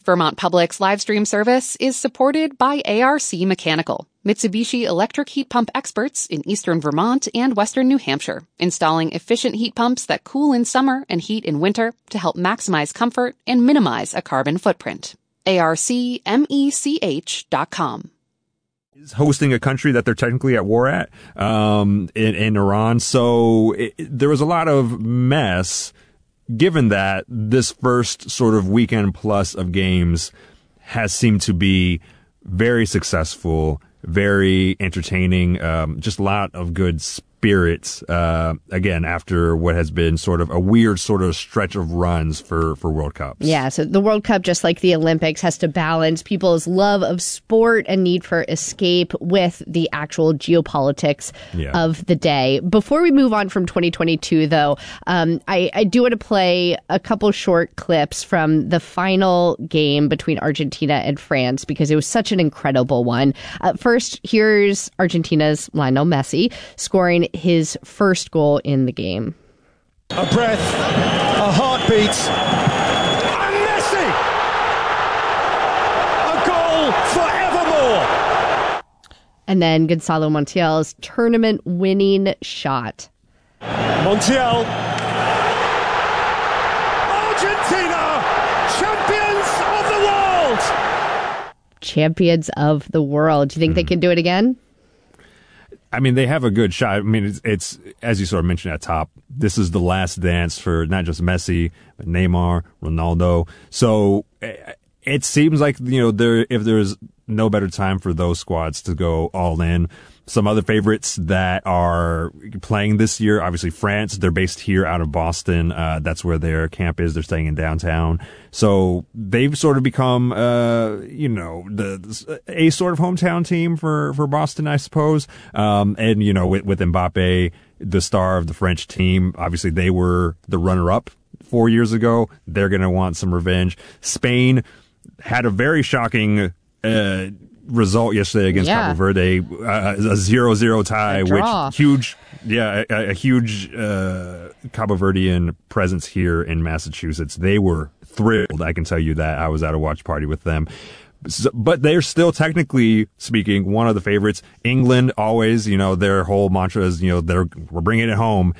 Vermont Public's live stream service is supported by ARC Mechanical, Mitsubishi electric heat pump experts in eastern Vermont and western New Hampshire, installing efficient heat pumps that cool in summer and heat in winter to help maximize comfort and minimize a carbon footprint. ARCMECH.com. Is hosting a country that they're technically at war at, in Iran. So there was a lot of mess, given that this first sort of weekend plus of games has seemed to be very successful, very entertaining, just a lot of good spirits, again, after what has been sort of a weird sort of stretch of runs for World Cups. Yeah, so the World Cup, just like the Olympics, has to balance people's love of sport and need for escape with the actual geopolitics of the day. Before we move on from 2022, though, I do want to play a couple short clips from the final game between Argentina and France, because it was such an incredible one. First, here's Argentina's Lionel Messi scoring his first goal in the game. A breath, a heartbeat, and Messi! A goal forevermore! And then Gonzalo Montiel's tournament-winning shot. Montiel. Argentina, champions of the world! Champions of the world. Do you think they can do it again? I mean, they have a good shot. I mean, it's as you sort of mentioned at top, this is the last dance for not just Messi, but Neymar, Ronaldo. So it seems like, if there's no better time for those squads to go all in. Some other favorites that are playing this year, obviously France. They're based here out of Boston. That's where their camp is. They're staying in downtown. So they've sort of become, a sort of hometown team for Boston, I suppose. And with Mbappe, the star of the French team, obviously they were the runner-up 4 years ago. They're going to want some revenge. Spain had a very shocking, result yesterday against Cabo Verde, a 0-0 tie, which a huge Cabo Verdean presence here in Massachusetts. They were thrilled. I can tell you that. I was at a watch party with them. But they're still, technically speaking, one of the favorites. England always, their whole mantra is, we're bringing it home.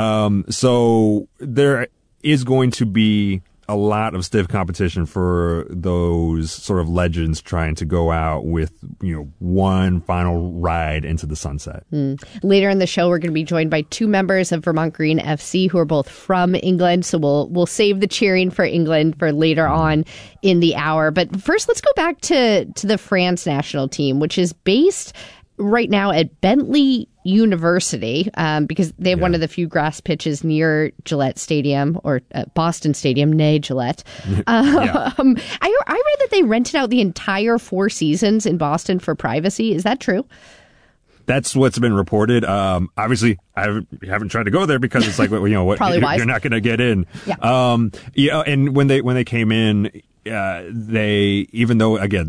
So there is going to be a lot of stiff competition for those sort of legends trying to go out with, one final ride into the sunset. Later in the show, we're going to be joined by two members of Vermont Green FC who are both from England. So we'll save the cheering for England for later on in the hour. But first, let's go back to the France national team, which is based right now at Bentley University, because they have one of the few grass pitches near Gillette Stadium, or Boston Stadium, nay Gillette. I read that they rented out the entire 4 seasons in Boston for privacy. Is that true? That's what's been reported. Obviously, I haven't tried to go there because it's like, what you're not going to get in. Yeah. And when they came in, they, even though again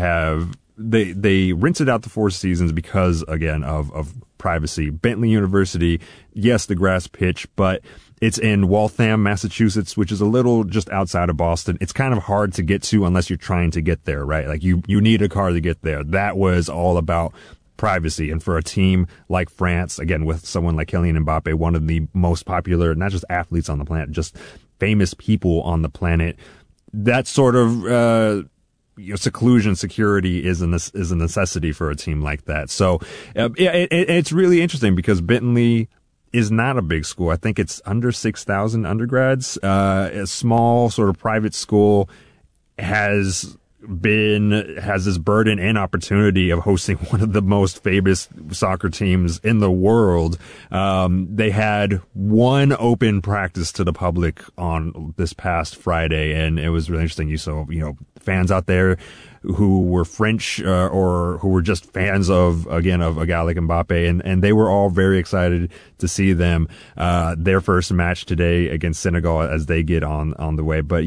they rented out the 4 seasons because, again, of privacy. Bentley University, yes, the grass pitch, but it's in Waltham, Massachusetts, which is a little just outside of Boston. It's kind of hard to get to unless you're trying to get there, right? Like you need a car to get there. That was all about privacy. And for a team like France, again, with someone like Kylian Mbappe, one of the most popular, not just athletes on the planet, just famous people on the planet, that sort of, seclusion, security is a necessity for a team like that. So, it's really interesting because Bentley is not a big school. I think it's under 6,000 undergrads. A small sort of private school has this burden and opportunity of hosting one of the most famous soccer teams in the world. They had one open practice to the public on this past Friday, and it was really interesting. You saw, fans out there who were French, or who were just fans of a guy like Mbappe, and they were all very excited to see them, their first match today against Senegal as they get on the way. But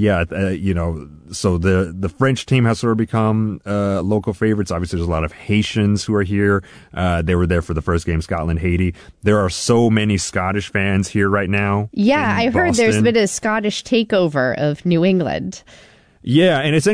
so the French team has sort of become, local favorites. Obviously there's a lot of Haitians who are here. They were there for the first game, Scotland, Haiti. There are so many Scottish fans here right now. Yeah, I heard there's been a Scottish takeover of New England. Yeah, and it's